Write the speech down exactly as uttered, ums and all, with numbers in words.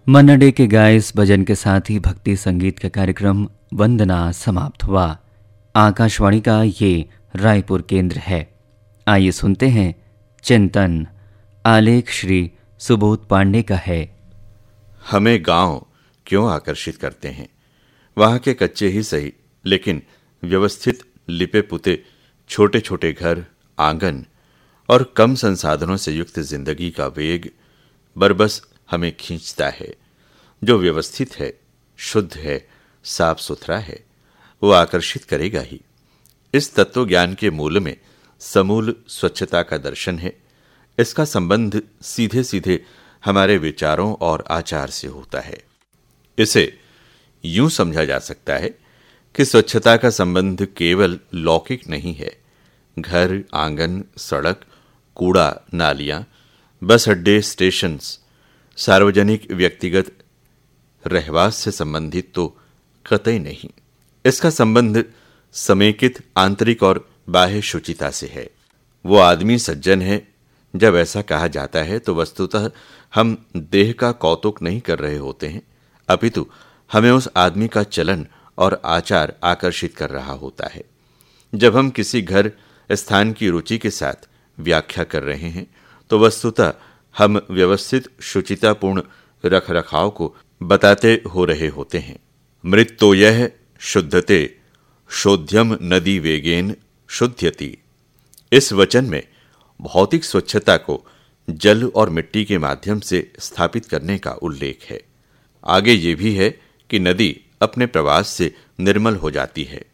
मन्ना day के गाए इस भजन के साथ ही भक्ति संगीत का कार्यक्रम वंदना समाप्त हुआ। आकाशवाणी का ये रायपुर केंद्र है। आइए सुनते हैं चिंतन। आलेख श्री सुबोध पांडे का है। हमें गांव क्यों आकर्षित करते हैं? वहां के कच्चे ही सही लेकिन व्यवस्थित लिपे पुते छोटे छोटे घर, आंगन और कम संसाधनों से युक्त जिंदगी का वेग बरबस हमें खींचता है। जो व्यवस्थित है, शुद्ध है, साफ सुथरा है, वो आकर्षित करेगा ही। इस तत्व ज्ञान के मूल में समूल स्वच्छता का दर्शन है। इसका संबंध सीधे सीधे हमारे विचारों और आचार से होता है। इसे यूं समझा जा सकता है कि स्वच्छता का संबंध केवल लौकिक नहीं है। घर, आंगन, सड़क, कूड़ा, नालियां, बस अड्डे, स्टेशन, सार्वजनिक व्यक्तिगत रहवास से संबंधित तो कतई नहीं। इसका संबंध समेकित आंतरिक और बाह्य शुचिता से है। वो आदमी सज्जन है जब ऐसा कहा जाता है तो वस्तुतः हम देह का कौतुक नहीं कर रहे होते हैं, अपितु हमें उस आदमी का चलन और आचार आकर्षित कर रहा होता है। जब हम किसी घर स्थान की रुचि के साथ व्याख्या कर रहे हैं तो वस्तुतः हम व्यवस्थित शुचितापूर्ण रख रखाव को बताते हो रहे होते हैं। मृत्तो यह शुद्धते शोध्यम नदी वेगेन शुद्ध्यति। इस वचन में भौतिक स्वच्छता को जल और मिट्टी के माध्यम से स्थापित करने का उल्लेख है। आगे ये भी है कि नदी अपने प्रवास से निर्मल हो जाती है।